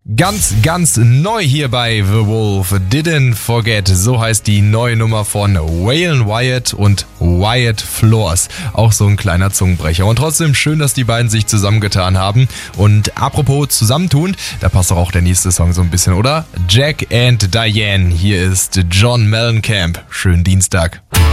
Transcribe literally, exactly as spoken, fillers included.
Ganz, ganz neu hier bei The Wolf, Didn't Forget, so heißt die neue Nummer von Waylon Wyatt und Wyatt Flores. Auch so ein kleiner Zungenbrecher. Und trotzdem schön, dass die beiden sich zusammengetan haben. Und apropos zusammentun, da passt doch auch der nächste Song so ein bisschen, oder? Jack and Diane, hier ist John Mellencamp. Schönen Dienstag.